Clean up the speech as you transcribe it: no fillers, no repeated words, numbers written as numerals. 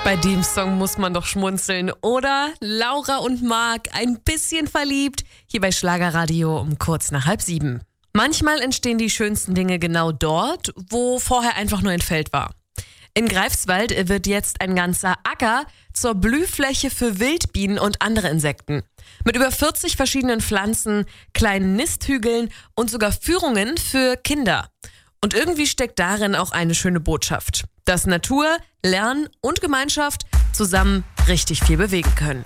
Bei dem Song muss man doch schmunzeln, oder? Laura und Marc, ein bisschen verliebt, hier bei Schlagerradio um kurz nach 6:30. Manchmal entstehen die schönsten Dinge genau dort, wo vorher einfach nur ein Feld war. In Greifswald wird jetzt ein ganzer Acker zur Blühfläche für Wildbienen und andere Insekten. Mit über 40 verschiedenen Pflanzen, kleinen Nisthügeln und sogar Führungen für Kinder. Und irgendwie steckt darin auch eine schöne Botschaft, dass Natur, Lernen und Gemeinschaft zusammen richtig viel bewegen können.